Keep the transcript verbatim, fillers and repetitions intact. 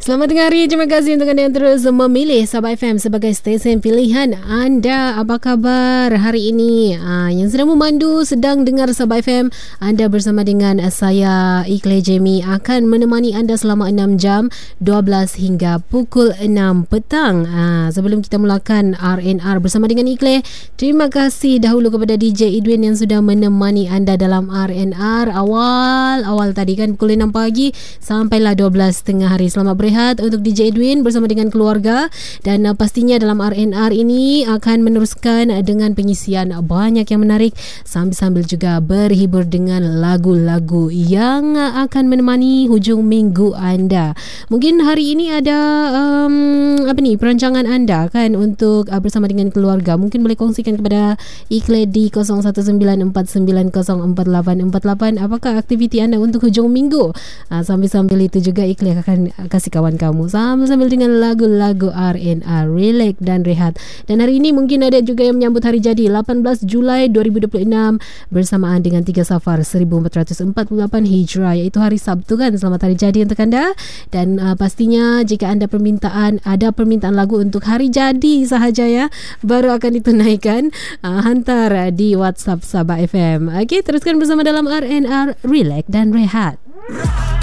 Selamat tengah hari. Terima kasih untuk anda yang terus memilih Sabah F M sebagai stesen pilihan anda. Apa khabar hari ini? Ah, yang sedang memandu, sedang dengar Sabah F M, anda bersama dengan saya, Ikhlas Jamie, akan menemani anda selama enam jam, dua belas hingga pukul enam petang. Ah, sebelum kita mulakan R and R bersama dengan Ikhlas, terima kasih dahulu kepada D J Edwin yang sudah menemani anda dalam R and R awal-awal tadi kan, pukul enam pagi sampailah dua belas tengah hari. Selamat berehat untuk D J Edwin bersama dengan keluarga, dan uh, pastinya dalam R and R ini akan meneruskan uh, dengan pengisian uh, banyak yang menarik, sambil-sambil juga berhibur dengan lagu-lagu yang uh, akan menemani hujung minggu anda. Mungkin hari ini ada um, apa ni perancangan anda kan untuk uh, bersama dengan keluarga. Mungkin boleh kongsikan kepada Ikhlas di kosong satu sembilan empat sembilan kosong empat lapan empat lapan apakah aktiviti anda untuk hujung minggu. Uh, sambil-sambil itu juga Ikhlas akan uh, kasih kawan kamu sambil-sambil dengan lagu-lagu R and R, relax dan rehat. Dan hari ini mungkin ada juga yang menyambut hari jadi lapan belas Julai dua ribu dua puluh enam bersamaan dengan tiga Safar seribu empat ratus empat puluh lapan Hijrah, iaitu hari Sabtu kan. Selamat hari jadi untuk anda. Dan uh, pastinya jika anda permintaan ada permintaan lagu untuk hari jadi sahaja ya, baru akan ditunaikan, uh, hantar di WhatsApp Sabah F M. Okey, teruskan bersama dalam R and R, relax dan rehat.